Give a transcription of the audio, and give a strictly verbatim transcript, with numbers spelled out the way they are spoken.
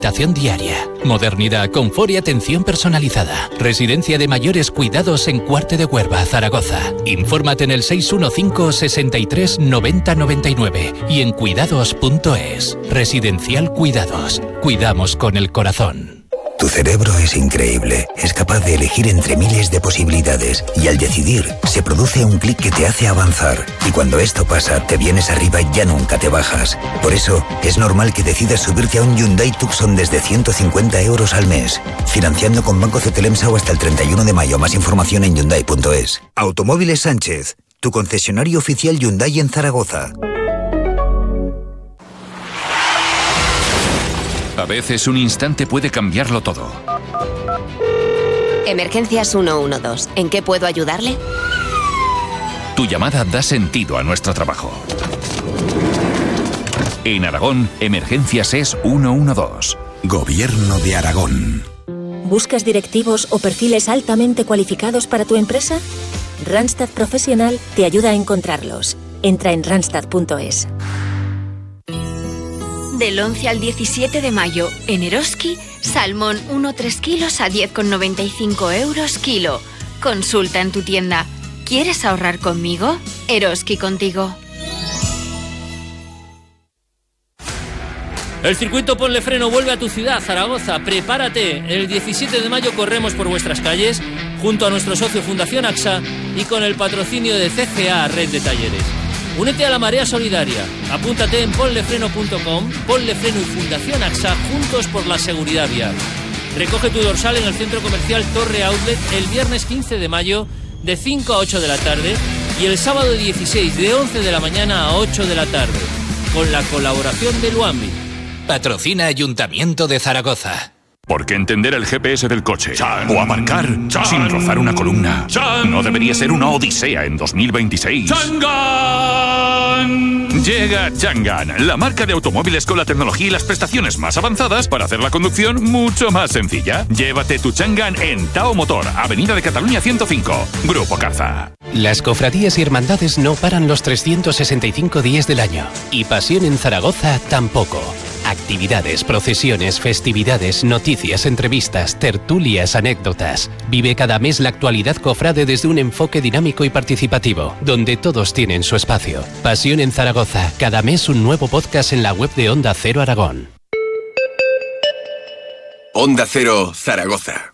Rehabilitación diaria, modernidad, confort y atención personalizada. Residencia de mayores cuidados en Cuarte de Huerva, Zaragoza. Infórmate en el seis uno cinco, sesenta y tres, noventa, noventa y nueve y en cuidados punto es. Residencial Cuidados. Cuidamos con el corazón. Tu cerebro es increíble, es capaz de elegir entre miles de posibilidades y al decidir se produce un clic que te hace avanzar y cuando esto pasa te vienes arriba y ya nunca te bajas. Por eso es normal que decidas subirte a un Hyundai Tucson desde ciento cincuenta euros al mes, financiando con Banco Cetelemsa o hasta el treinta y uno de mayo. Más información en hyundai punto es. Automóviles Sánchez, tu concesionario oficial Hyundai en Zaragoza. A veces un instante puede cambiarlo todo. Emergencias ciento doce. ¿En qué puedo ayudarle? Tu llamada da sentido a nuestro trabajo. En Aragón, Emergencias es ciento doce. Gobierno de Aragón. ¿Buscas directivos o perfiles altamente cualificados para tu empresa? Randstad Profesional te ayuda a encontrarlos. Entra en randstad punto es. Del once al diecisiete de mayo, en Eroski, salmón uno a tres kilos a diez con noventa y cinco euros kilo. Consulta en tu tienda. ¿Quieres ahorrar conmigo? Eroski contigo. El circuito Ponle Freno vuelve a tu ciudad, Zaragoza. Prepárate. El diecisiete de mayo corremos por vuestras calles, junto a nuestro socio Fundación AXA y con el patrocinio de C G A Red de Talleres. Únete a la marea solidaria. Apúntate en ponlefreno punto com, Ponle Freno y Fundación AXA, juntos por la seguridad vial. Recoge tu dorsal en el centro comercial Torre Outlet el viernes quince de mayo de cinco a ocho de la tarde y el sábado dieciséis de once de la mañana a ocho de la tarde, con la colaboración de Luambi. Patrocina Ayuntamiento de Zaragoza. ¿Por qué entender el G P S del coche? Chan, o aparcar chan, sin rozar una columna. Chan, no debería ser una odisea en dos mil veintiséis. ¡Changan! Llega Changan, la marca de automóviles con la tecnología y las prestaciones más avanzadas para hacer la conducción mucho más sencilla. Llévate tu Changan en Tao Motor, Avenida de Cataluña ciento cinco, Grupo Carza. Las cofradías y hermandades no paran los trescientos sesenta y cinco días del año. Y Pasión en Zaragoza tampoco. Actividades, procesiones, festividades, noticias, entrevistas, tertulias, anécdotas. Vive cada mes la actualidad cofrade desde un enfoque dinámico y participativo, donde todos tienen su espacio. Pasión en Zaragoza, cada mes un nuevo podcast en la web de Onda Cero Aragón. Onda Cero Zaragoza.